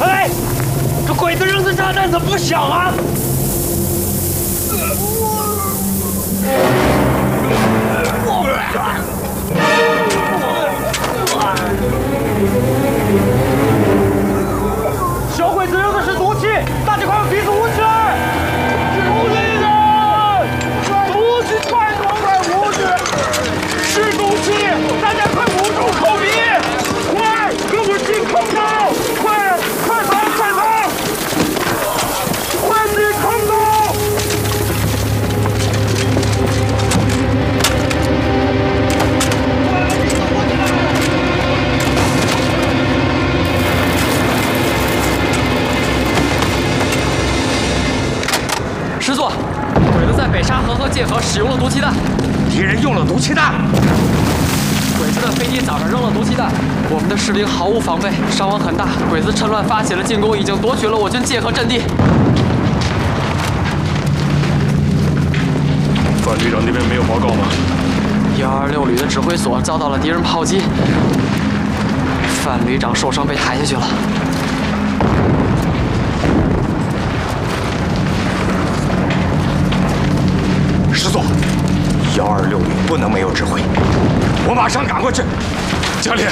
哎，这鬼子扔的炸弹怎么不响啊？小鬼子扔的是毒气，大家快用鼻子捂起来！毒气的，毒气太多了，捂起来！是毒气，大家快捂住口鼻！快，跟我进坑道！快跑！快进坑道！ 师座，鬼子在北沙河和界河使用了毒气弹。 敌人用了毒气弹。 鬼子的飞机早上扔了毒气弹，我们的士兵毫无防备，伤亡很大。鬼子趁乱发起了进攻，已经夺取了我军界河阵地。 范旅长那边没有报告吗 126旅的指挥所遭到了敌人炮击，范旅长受伤被抬下去了。 师座，126旅不能没有指挥，我马上赶过去。嘉烈，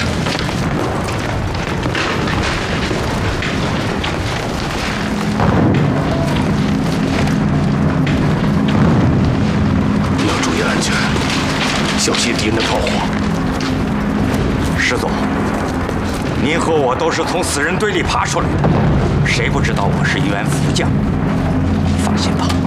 要注意安全，小心敌人的炮火。师座，您和我都是从死人堆里爬出来的，谁不知道我是一员副将？放心吧。